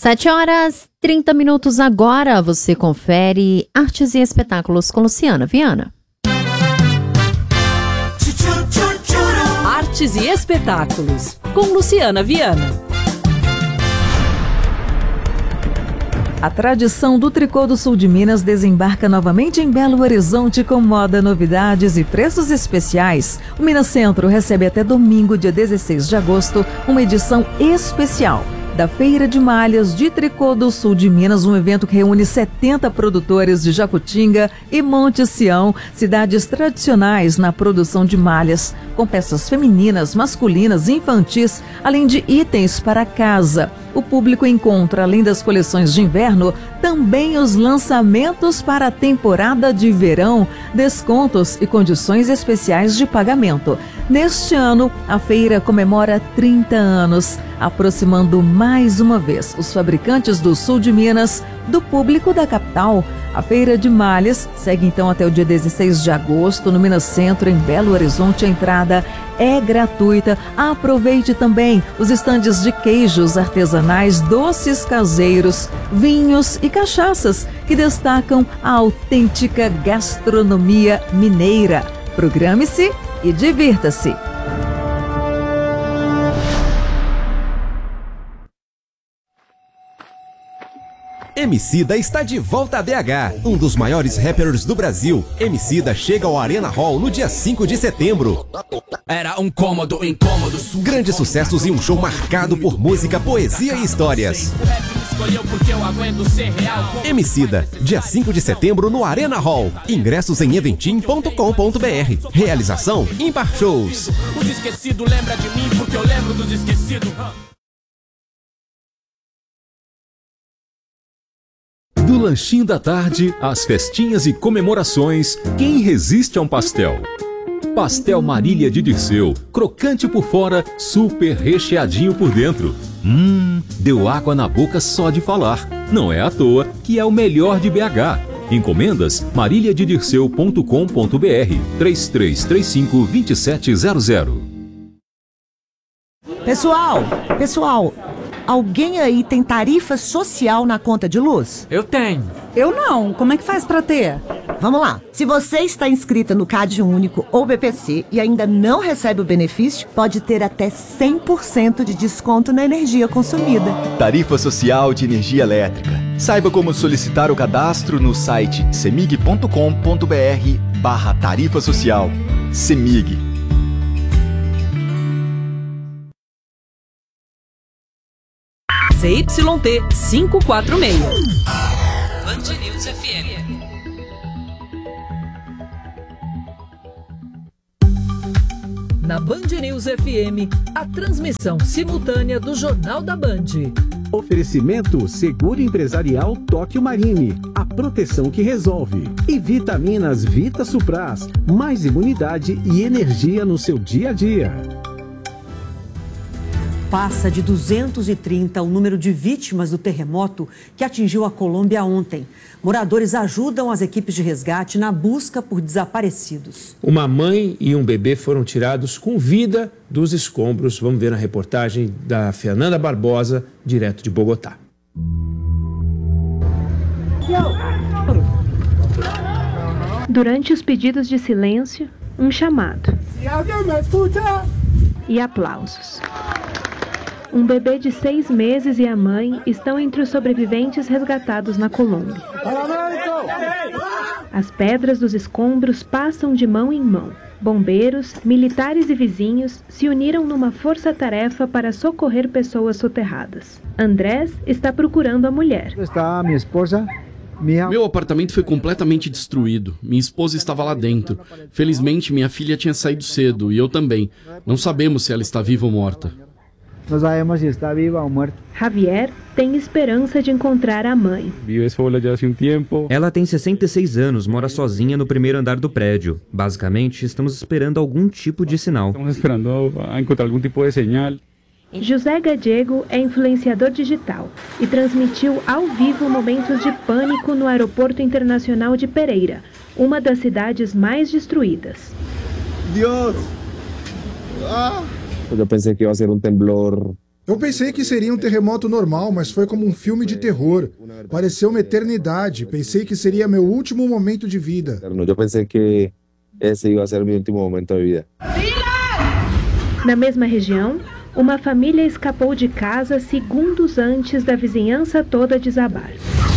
7h30 agora. Você confere Artes e Espetáculos com Luciana Viana. Artes e Espetáculos com Luciana Viana. A tradição do tricô do sul de Minas desembarca novamente em Belo Horizonte com moda, novidades e preços especiais. O Minas Centro recebe até domingo, dia 16 de agosto, uma edição especial da Feira de Malhas de Tricô do Sul de Minas, um evento que reúne 70 produtores de Jacutinga e Monte Sião, cidades tradicionais na produção de malhas, com peças femininas, masculinas e infantis, além de itens para casa. O público encontra, além das coleções de inverno, também os lançamentos para a temporada de verão, descontos e condições especiais de pagamento. Neste ano, a feira comemora 30 anos, aproximando mais uma vez os fabricantes do sul de Minas do público da capital. A Feira de Malhas segue então até o dia 16 de agosto no Minas Centro, em Belo Horizonte. A entrada é gratuita. Aproveite também os estandes de queijos artesanais, doces caseiros, vinhos e cachaças que destacam a autêntica gastronomia mineira. Programe-se e divirta-se. Emicida está de volta a BH, um dos maiores rappers do Brasil. Emicida chega ao Arena Hall no dia 5 de setembro. Era um cômodo, incômodo. Grandes sucessos e um show marcado por música, poesia e histórias. Emicida, dia 5 de setembro no Arena Hall. Ingressos em eventim.com.br. Realização Ímpar Shows. Os esquecidos lembra de mim porque eu lembro dos esquecidos. Do lanchinho da tarde, às festinhas e comemorações, quem resiste a um pastel? Pastel Marília de Dirceu, crocante por fora, super recheadinho por dentro. Deu água na boca só de falar. Não é à toa que é o melhor de BH. Encomendas mariliadedirceu.com.br 3335-2700. Pessoal, alguém aí tem tarifa social na conta de luz? Eu tenho. Eu não. Como é que faz pra ter? Vamos lá. Se você está inscrita no CAD Único ou BPC e ainda não recebe o benefício, pode ter até 100% de desconto na energia consumida. Tarifa Social de Energia Elétrica. Saiba como solicitar o cadastro no site cemig.com.br/tarifa social. Cemig. ZYT 546. Band News FM. Na Band News FM, a transmissão simultânea do Jornal da Band. Oferecimento Seguro Empresarial Tóquio Marine, a proteção que resolve. E vitaminas Vita Supraz, mais imunidade e energia no seu dia a dia. Passa de 230 o número de vítimas do terremoto que atingiu a Colômbia ontem. Moradores ajudam as equipes de resgate na busca por desaparecidos. Uma mãe e um bebê foram tirados com vida dos escombros. Vamos ver na reportagem da Fernanda Barbosa, direto de Bogotá. Durante os pedidos de silêncio, um chamado. Se alguém me escuta! E aplausos. Um bebê de 6 meses e a mãe estão entre os sobreviventes resgatados na Colômbia. As pedras dos escombros passam de mão em mão. Bombeiros, militares e vizinhos se uniram numa força-tarefa para socorrer pessoas soterradas. Andrés está procurando a mulher. Está minha esposa. Meu apartamento foi completamente destruído. Minha esposa estava lá dentro. Felizmente, minha filha tinha saído cedo e eu também. Não sabemos se ela está viva ou morta. Não sabemos se está viva ou morta. Javier tem esperança de encontrar a mãe. Vive sola já há um tempo. Ela tem 66 anos, mora sozinha no primeiro andar do prédio. Basicamente, estamos esperando algum tipo de sinal. Estamos esperando a encontrar algum tipo de señal. José Gadiego é influenciador digital e transmitiu ao vivo momentos de pânico no Aeroporto Internacional de Pereira, uma das cidades mais destruídas. Deus! Eu pensei que ia ser um temblor Eu pensei que seria um terremoto normal, mas foi como um filme de terror. Pareceu uma eternidade. Pensei que seria meu último momento de vida. Eu pensei que esse ia ser meu último momento de vida. Na mesma região, uma família escapou de casa segundos antes da vizinhança toda desabar.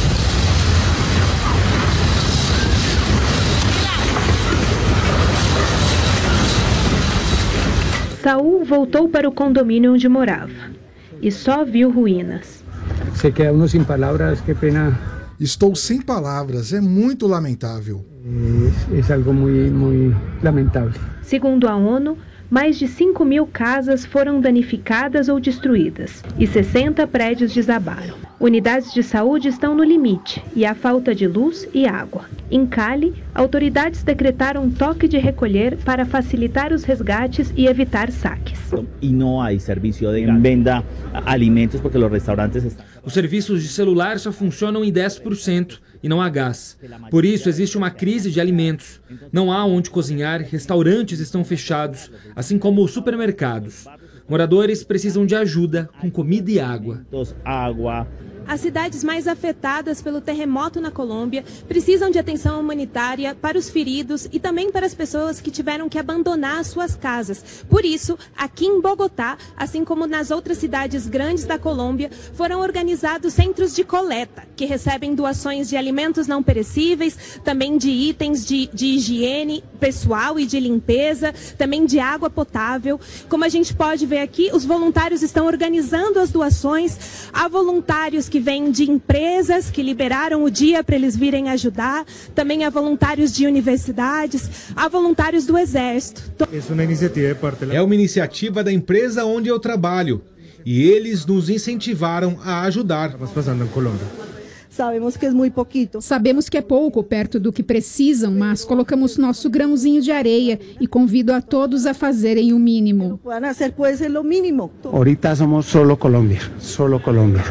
Saul voltou para o condomínio onde morava e só viu ruínas. Se queda uno sem palavras, que pena. Estou sem palavras, é muito lamentável. É algo muito lamentável. Segundo a ONU, mais de 5.000 casas foram danificadas ou destruídas e 60 prédios desabaram. Unidades de saúde estão no limite e há falta de luz e água. Em Cali, autoridades decretaram toque de recolher para facilitar os resgates e evitar saques. E não há serviço de venda alimentos porque os restaurantes estão... Os serviços de celular só funcionam em 10% e não há gás. Por isso existe uma crise de alimentos. Não há onde cozinhar, restaurantes estão fechados, assim como supermercados. Moradores precisam de ajuda com comida e água. As cidades mais afetadas pelo terremoto na Colômbia precisam de atenção humanitária para os feridos e também para as pessoas que tiveram que abandonar suas casas. Por isso, aqui em Bogotá, assim como nas outras cidades grandes da Colômbia, foram organizados centros de coleta, que recebem doações de alimentos não perecíveis, também de itens de higiene pessoal e de limpeza, também de água potável. Como a gente pode ver aqui, os voluntários estão organizando as doações. Há voluntários que vêm de empresas que liberaram o dia para eles virem ajudar. Também há voluntários de universidades, há voluntários do Exército. É uma iniciativa da empresa onde eu trabalho e eles nos incentivaram a ajudar. Sabemos que é muito pouquito. Sabemos que é pouco perto do que precisam, mas colocamos nosso grãozinho de areia e convido a todos a fazerem o mínimo. Ahorita somos solo Colômbia, solo Colômbia.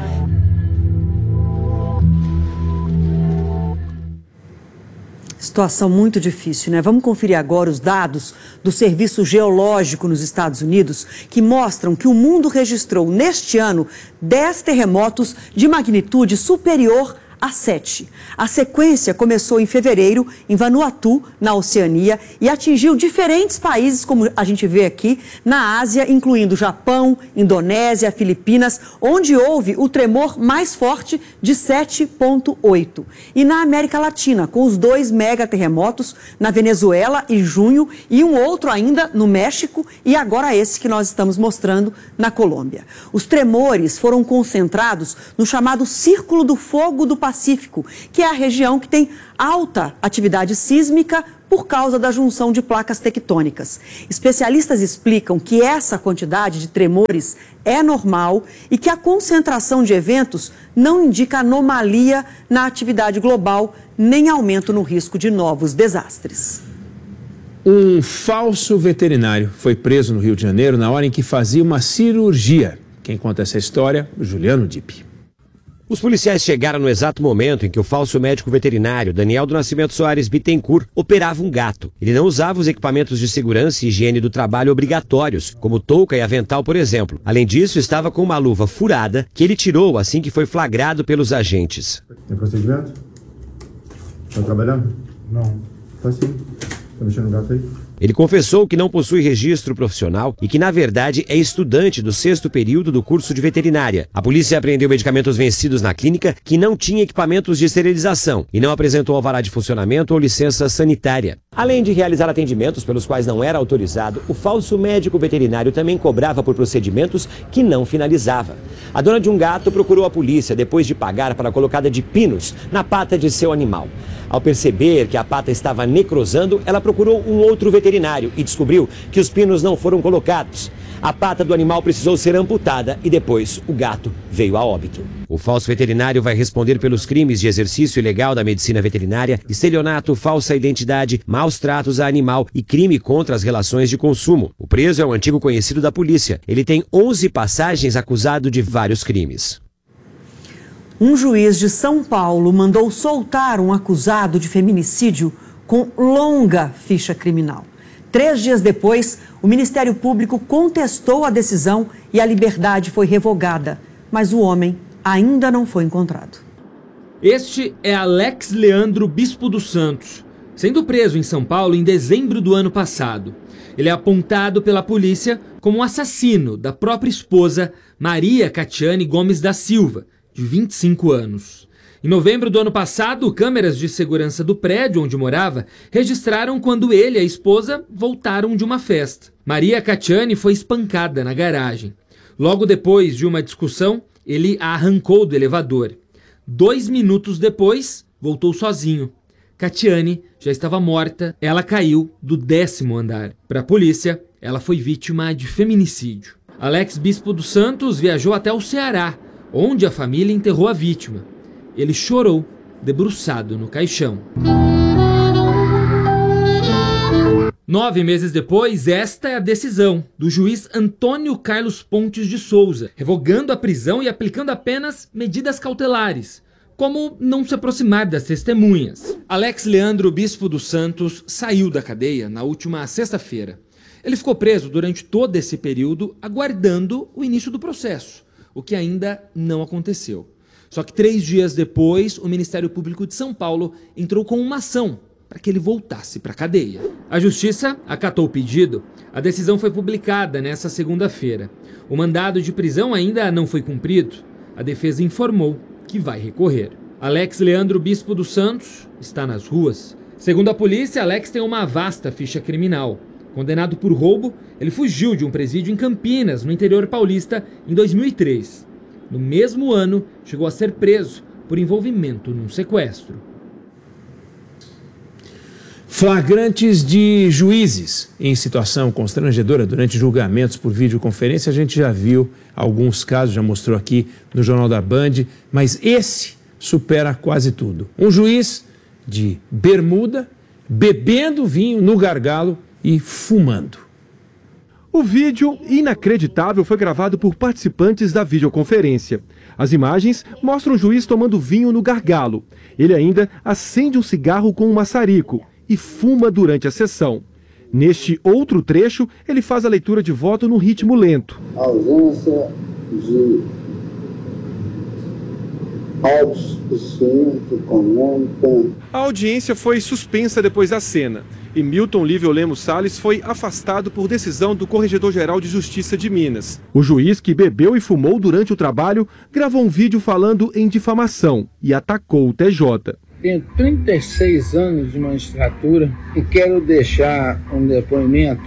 Situação muito difícil, né? Vamos conferir agora os dados do Serviço Geológico nos Estados Unidos, que mostram que o mundo registrou neste ano 10 terremotos de magnitude superior a 7. A sequência começou em fevereiro em Vanuatu, na Oceania, e atingiu diferentes países, como a gente vê aqui, na Ásia, incluindo Japão, Indonésia, Filipinas, onde houve o tremor mais forte de 7,8. E na América Latina, com os 2 megaterremotos na Venezuela em junho e um outro ainda no México e agora esse que nós estamos mostrando na Colômbia. Os tremores foram concentrados no chamado Círculo do Fogo do Pacífico, que é a região que tem alta atividade sísmica por causa da junção de placas tectônicas. Especialistas explicam que essa quantidade de tremores é normal e que a concentração de eventos não indica anomalia na atividade global nem aumento no risco de novos desastres. Um falso veterinário foi preso no Rio de Janeiro na hora em que fazia uma cirurgia. Quem conta essa história? O Juliano Dipp. Os policiais chegaram no exato momento em que o falso médico veterinário Daniel do Nascimento Soares Bittencourt operava um gato. Ele não usava os equipamentos de segurança e higiene do trabalho obrigatórios, como touca e avental, por exemplo. Além disso, estava com uma luva furada que ele tirou assim que foi flagrado pelos agentes. Tem procedimento? Tá trabalhando? Não. Tá sim. Tá mexendo no gato aí? Ele confessou que não possui registro profissional e que, na verdade, é estudante do 6º período do curso de veterinária. A polícia apreendeu medicamentos vencidos na clínica que não tinha equipamentos de esterilização e não apresentou alvará de funcionamento ou licença sanitária. Além de realizar atendimentos pelos quais não era autorizado, o falso médico veterinário também cobrava por procedimentos que não finalizava. A dona de um gato procurou a polícia depois de pagar para a colocada de pinos na pata de seu animal. Ao perceber que a pata estava necrosando, ela procurou um outro veterinário e descobriu que os pinos não foram colocados. A pata do animal precisou ser amputada e depois o gato veio a óbito. O falso veterinário vai responder pelos crimes de exercício ilegal da medicina veterinária, estelionato, falsa identidade, maus tratos a animal e crime contra as relações de consumo. O preso é um antigo conhecido da polícia. Ele tem 11 passagens acusado de vários crimes. Um juiz de São Paulo mandou soltar um acusado de feminicídio com longa ficha criminal. 3 dias depois, o Ministério Público contestou a decisão e a liberdade foi revogada, mas o homem ainda não foi encontrado. Este é Alex Leandro Bispo dos Santos, sendo preso em São Paulo em dezembro do ano passado. Ele é apontado pela polícia como um assassino da própria esposa, Maria Catiane Gomes da Silva, de 25 anos. Em novembro do ano passado, câmeras de segurança do prédio onde morava registraram quando ele e a esposa voltaram de uma festa. Maria Catiane foi espancada na garagem. Logo depois de uma discussão, ele a arrancou do elevador. 2 minutos depois, voltou sozinho. Catiane já estava morta, ela caiu do 10º andar. Para a polícia, ela foi vítima de feminicídio. Alex Bispo dos Santos viajou até o Ceará, onde a família enterrou a vítima. Ele chorou, debruçado no caixão. 9 meses depois, esta é a decisão do juiz Antônio Carlos Pontes de Souza, revogando a prisão e aplicando apenas medidas cautelares, como não se aproximar das testemunhas. Alex Leandro Bispo dos Santos saiu da cadeia na última sexta-feira. Ele ficou preso durante todo esse período, aguardando o início do processo, o que ainda não aconteceu. Só que 3 dias depois, o Ministério Público de São Paulo entrou com uma ação para que ele voltasse para a cadeia. A Justiça acatou o pedido. A decisão foi publicada nesta segunda-feira. O mandado de prisão ainda não foi cumprido. A defesa informou que vai recorrer. Alex Leandro Bispo dos Santos está nas ruas. Segundo a polícia, Alex tem uma vasta ficha criminal. Condenado por roubo, ele fugiu de um presídio em Campinas, no interior paulista, em 2003. No mesmo ano, chegou a ser preso por envolvimento num sequestro. Flagrantes de juízes em situação constrangedora durante julgamentos por videoconferência. A gente já viu alguns casos, já mostrou aqui no Jornal da Band, mas esse supera quase tudo. Um juiz de bermuda, bebendo vinho no gargalo e fumando. O vídeo inacreditável foi gravado por participantes da videoconferência. As imagens mostram o juiz tomando vinho no gargalo. Ele ainda acende um cigarro com um maçarico e fuma durante a sessão. Neste outro trecho, ele faz a leitura de voto num ritmo lento. A ausência de autossuficiente econômica. A audiência foi suspensa depois da cena. E Milton Lívio Lemos Salles foi afastado por decisão do Corregedor-Geral de Justiça de Minas. O juiz, que bebeu e fumou durante o trabalho, gravou um vídeo falando em difamação e atacou o TJ. Tenho 36 anos de magistratura e quero deixar um depoimento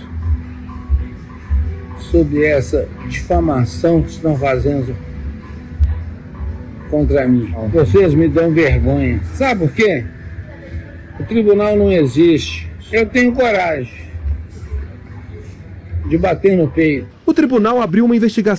sobre essa difamação que estão fazendo contra mim. Vocês me dão vergonha. Sabe por quê? O tribunal não existe. Eu tenho coragem de bater no peito. O tribunal abriu uma investigação